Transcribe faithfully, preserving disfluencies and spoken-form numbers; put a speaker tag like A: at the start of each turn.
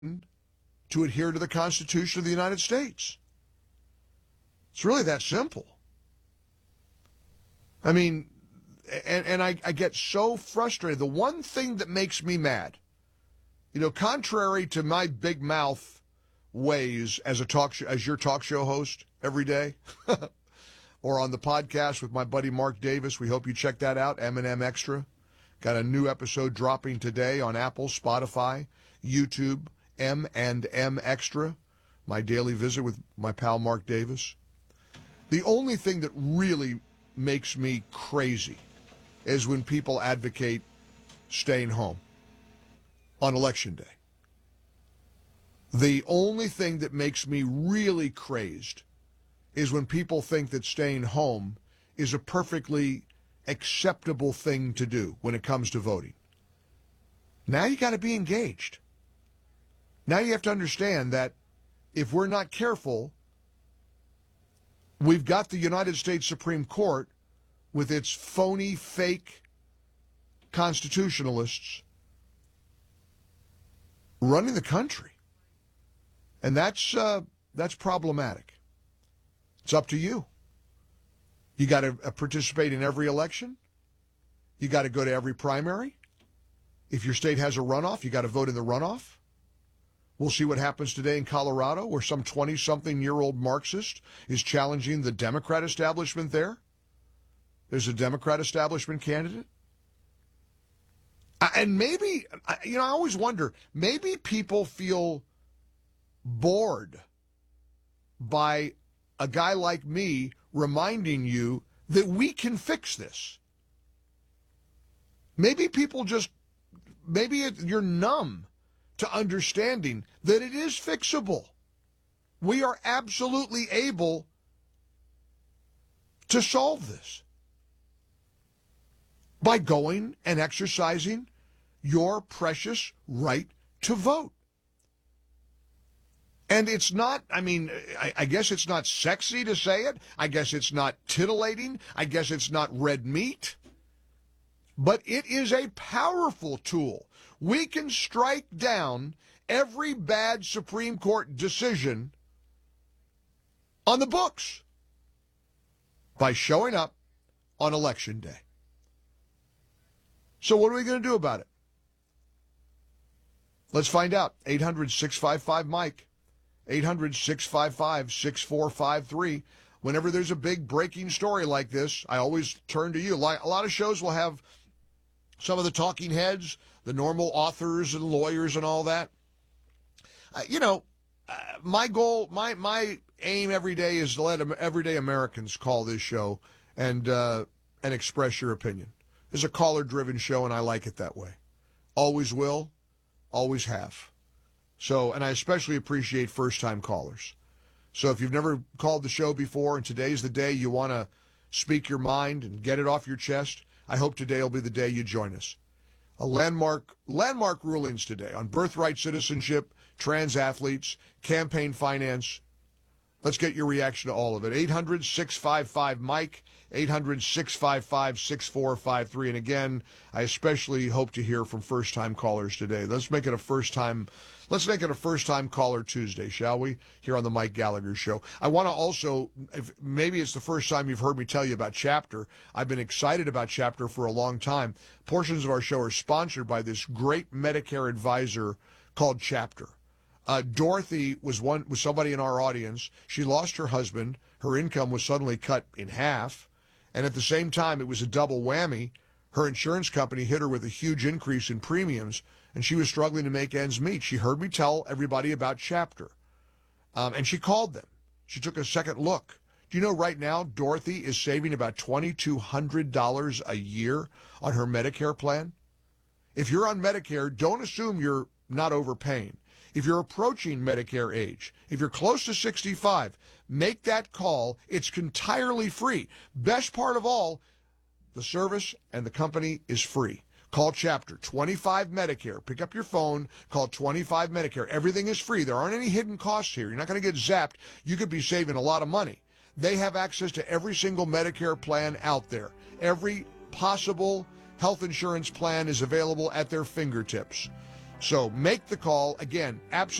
A: to adhere to the Constitution of the United States. It's really that simple. I mean, and, and I, I get so frustrated. The one thing that makes me mad, you know, contrary to my big mouth ways as a talk show, as your talk show host every day, or on the podcast with my buddy Mark Davis, we hope you check that out, M and M Extra. Got a new episode dropping today on Apple, Spotify, YouTube, M and M Extra, my daily visit with my pal Mark Davis. The only thing that really makes me crazy is when people advocate staying home on Election Day. The only thing that makes me really crazed is when people think that staying home is a perfectly acceptable thing to do when it comes to voting. Now you got to be engaged. Now you have to understand that if we're not careful, we've got the United States Supreme Court with its phony, fake constitutionalists running the country. And that's uh, that's problematic. It's up to you. You got to participate in every election. You got to go to every primary. If your state has a runoff, you got to vote in the runoff. We'll see what happens today in Colorado, where some twenty-something-year-old Marxist is challenging the Democrat establishment there. There's a Democrat establishment candidate. And maybe, you know, I always wonder, maybe people feel bored by a guy like me reminding you that we can fix this. Maybe people just, maybe it, you're numb to understanding that it is fixable. We are absolutely able to solve this by going and exercising your precious right to vote. And it's not, I mean, I, I guess it's not sexy to say it. I guess it's not titillating. I guess it's not red meat. But it is a powerful tool. We can strike down every bad Supreme Court decision on the books by showing up on Election Day. So what are we going to do about it? Let's find out. eight hundred, six five five, Mike. eight hundred, six five five, six four five three. Whenever there's a big breaking story like this, I always turn to you. A lot of shows will have some of the talking heads, the normal authors and lawyers and all that. Uh, you know, uh, my goal, my my aim every day is to let everyday Americans call this show and uh, and express your opinion. It's a caller-driven show, and I like it that way. Always will, always have. So, and I especially appreciate first-time callers. So if you've never called the show before and today's the day you want to speak your mind and get it off your chest, I hope today will be the day you join us. A landmark landmark rulings today on birthright citizenship, trans athletes, campaign finance. Let's get your reaction to all of it. eight hundred, six five five, Mike, eight hundred, six five five, six four five three. And again, I especially hope to hear from first-time callers today. Let's make it a first-time Let's make it a first-time caller Tuesday, shall we? Here on the Mike Gallagher Show. I want to also, if maybe it's the first time you've heard me tell you about Chapter. I've been excited about Chapter for a long time. Portions of our show are sponsored by this great Medicare advisor called Chapter. Uh, Dorothy was one was somebody in our audience. She lost her husband. Her income was suddenly cut in half. And at the same time, it was a double whammy. Her insurance company hit her with a huge increase in premiums, and she was struggling to make ends meet. She heard me tell everybody about Chapter, um, and she called them. She took a second look. Do you know right now Dorothy is saving about two thousand two hundred dollars a year on her Medicare plan? If you're on Medicare, don't assume you're not overpaying. If you're approaching Medicare age, if you're close to sixty-five, make that call. It's entirely free. Best part of all, the service and the company is free. Call Chapter, twenty-five Medicare. Pick up your phone, call twenty-five Medicare. Everything is free. There aren't any hidden costs here. You're not going to get zapped. You could be saving a lot of money. They have access to every single Medicare plan out there. Every possible health insurance plan is available at their fingertips. So make the call. Again, absolutely.